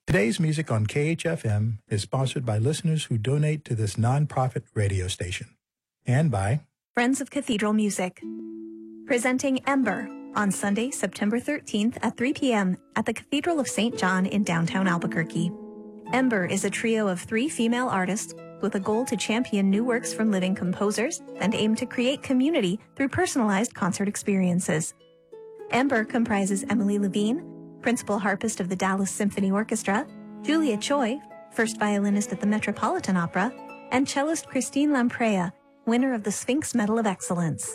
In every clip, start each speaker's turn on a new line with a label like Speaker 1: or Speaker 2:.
Speaker 1: Today's music on KHFM is sponsored by listeners who donate to this nonprofit radio station and by
Speaker 2: Friends of Cathedral Music, presenting Ember on Sunday, September 13th at 3 p.m. at the Cathedral of St. John in downtown Albuquerque. Ember is a trio of 3 female artists with a goal to champion new works from living composers and aim to create community through personalized concert experiences. Ember comprises Emily Levine, principal harpist of the Dallas Symphony Orchestra, Julia Choi, first violinist at the Metropolitan Opera, and cellist Christine Lamprea, winner of the Sphinx Medal of Excellence.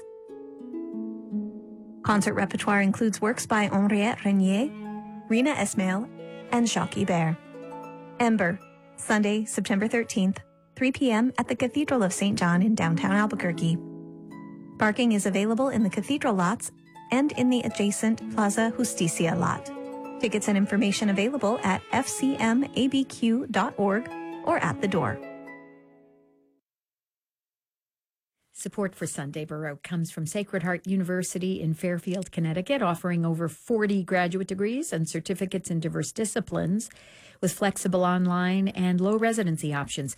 Speaker 2: Concert repertoire includes works by Henriette Renier, Rina Esmail, and Jacques Ibert. Ember, Sunday, September 13th, 3 p.m. at the Cathedral of St. John in downtown Albuquerque. Parking is available in the Cathedral lots and in the adjacent Plaza Justicia lot. Tickets and information available at fcmabq.org or at the door.
Speaker 3: Support for Sunday Baroque comes from Sacred Heart University in Fairfield, Connecticut, offering over 40 graduate degrees and certificates in diverse disciplines with flexible online and low residency options.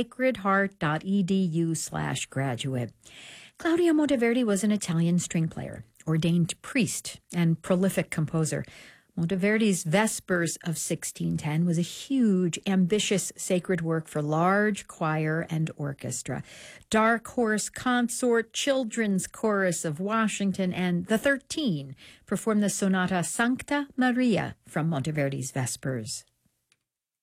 Speaker 3: sacredheart.edu/graduate. Claudio Monteverdi was an Italian string player, ordained priest, and prolific composer. Monteverdi's Vespers of 1610 was a huge, ambitious sacred work for large choir and orchestra. Dark Horse Consort, Children's Chorus of Washington, and the 13 performed the sonata Sancta Maria from Monteverdi's Vespers.